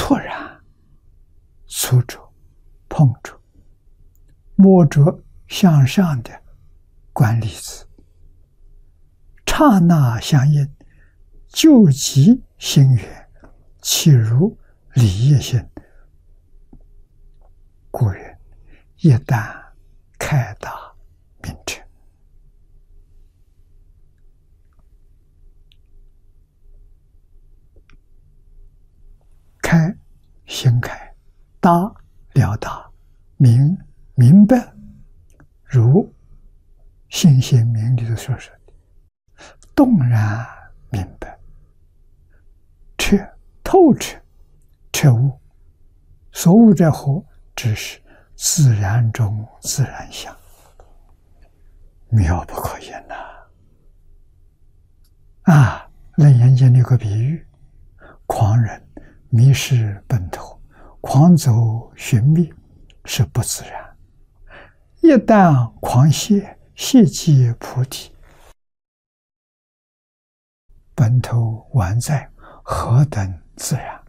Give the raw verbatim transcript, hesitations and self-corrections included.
突然触着、碰着、摸着向上的观粒子，刹那相应，究极心源，其如理业性。故人一旦开达明彻，开心开，达了达，明明白，如心性明里头所说的，动然明白，彻透彻，彻悟。所悟者何？只是自然中自然相，妙不可言呐！啊，楞严经里有个比喻：狂人迷失奔头，狂走寻觅，是不自然；一旦狂歇，歇即菩提，奔头完在，何等自然！